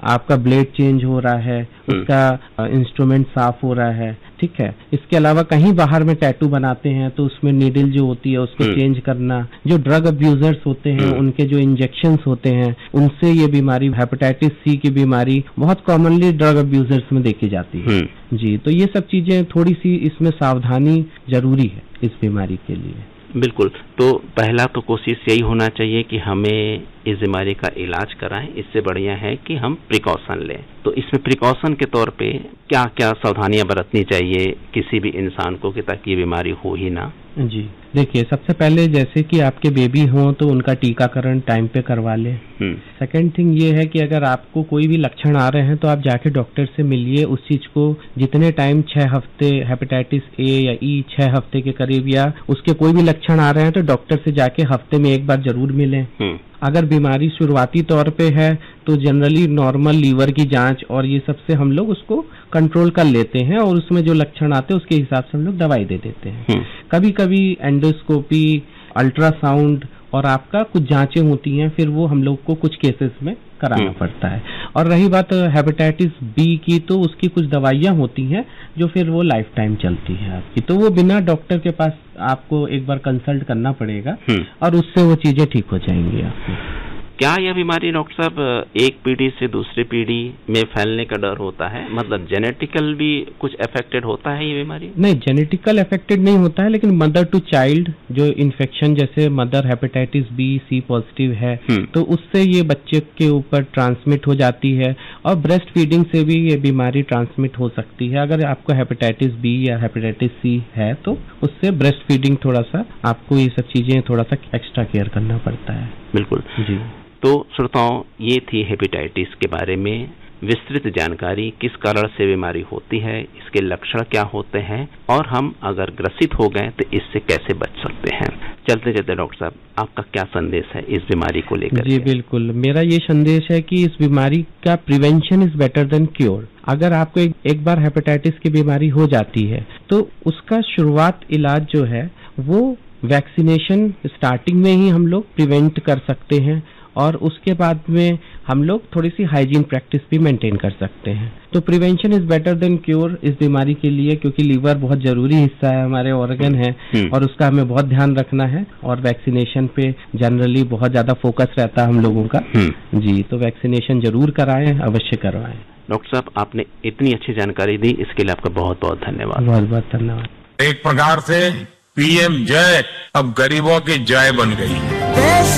आपका blade change हो रहा है, उसका इंस्ट्रूमेंट साफ हो रहा है, ठीक है। इसके अलावा कहीं बाहर में टैटू बनाते हैं तो उसमें नीडल जो होती है उसको चेंज करना, जो ड्रग अब्यूजर्स होते हैं उनके जो इंजेक्शंस होते हैं उनसे ये बीमारी, हेपेटाइटिस सी की बीमारी बहुत कॉमनली ड्रग अब्यूजर्स में देखी जाती है जी। तो ये सब चीजें थोड़ी सी इसमें सावधानी जरूरी है इस बीमारी के लिए। बिल्कुल। तो पहला तो कोशिश यही होना चाहिए कि हमें इस बीमारी का इलाज कराएं, इससे बढ़िया है कि हम प्रिकॉशन लें। तो इसमें प्रिकॉशन के तौर पे क्या क्या सावधानियां बरतनी चाहिए किसी भी इंसान को कि ताकि ये बीमारी हो ही ना? जी देखिए, सबसे पहले जैसे कि आपके बेबी हो तो उनका टीकाकरण टाइम पे करवा लें। सेकंड थिंग ये है कि अगर आपको कोई भी लक्षण आ रहे हैं तो आप जाके डॉक्टर से मिलिए। उस चीज को जितने टाइम 6 हफ्ते हेपेटाइटिस ए या ई 6 हफ्ते के करीब या उसके कोई भी लक्षण आ रहे हैं तो डॉक्टर से जाके हफ्ते में एक बार जरूर मिलें। अगर बीमारी शुरुआती तौर पे है तो जनरली नॉर्मल लीवर की जांच और ये सबसे हम लोग उसको कंट्रोल कर लेते हैं और उसमें जो लक्षण आते हैं उसके हिसाब से हम लोग दवाई दे देते हैं। कभी कभी एंडोस्कोपी, अल्ट्रासाउंड और आपका कुछ जांचें होती हैं, फिर वो हम लोग को कुछ केसेस में कराना पड़ता है। और रही बात हेपेटाइटिस बी की, तो उसकी कुछ दवाइयां होती हैं जो फिर वो लाइफ टाइम चलती है आपकी, तो वो बिना डॉक्टर के पास आपको एक बार कंसल्ट करना पड़ेगा और उससे वो चीजें ठीक हो जाएंगी आपकी। क्या यह बीमारी डॉक्टर साहब एक पीढ़ी से दूसरी पीढ़ी में फैलने का डर होता है? मतलब जेनेटिकल भी कुछ अफेक्टेड होता है ये बीमारी? नहीं, जेनेटिकल अफेक्टेड नहीं होता है, लेकिन मदर टू चाइल्ड जो इन्फेक्शन, जैसे mother hepatitis B C positive है तो उससे ये बच्चे के ऊपर ट्रांसमिट हो जाती है और ब्रेस्ट फीडिंग से भी ये बीमारी ट्रांसमिट हो सकती है। अगर आपको हेपेटाइटिस बी या हेपेटाइटिस सी है तो उससे ब्रेस्ट फीडिंग थोड़ा सा आपको ये सब चीजें थोड़ा सा एक्स्ट्रा केयर करना पड़ता है। बिल्कुल जी। तो श्रोताओं, ये थी हेपेटाइटिस के बारे में विस्तृत जानकारी। किस कारण से बीमारी होती है, इसके लक्षण क्या होते हैं और हम अगर ग्रसित हो गए तो इससे कैसे बच सकते हैं। चलते चलते डॉक्टर साहब, आपका क्या संदेश है इस बीमारी को लेकर? जी बिल्कुल, मेरा ये संदेश है कि इस बीमारी का prevention is better than cure. अगर आपको एक बार हेपेटाइटिस की बीमारी हो जाती है तो उसका शुरुआत इलाज जो है वो वैक्सीनेशन स्टार्टिंग में ही हम लोग प्रिवेंट कर सकते हैं और उसके बाद में हम लोग थोड़ी सी हाइजीन प्रैक्टिस भी मेंटेन कर सकते हैं। तो prevention is better than cure इस बीमारी के लिए, क्योंकि लीवर बहुत जरूरी हिस्सा है, हमारे ऑर्गन है और उसका हमें बहुत ध्यान रखना है और वैक्सीनेशन पे जनरली बहुत ज्यादा फोकस रहता है हम लोगों का। जी, तो वैक्सीनेशन जरूर कराएं, अवश्य करवाएं। डॉक्टर साहब, आपने इतनी अच्छी जानकारी दी, इसके लिए आपका बहुत बहुत धन्यवाद। बहुत बहुत धन्यवाद। एक प्रकार से पीएम जय अब गरीबों की जय बन गई है।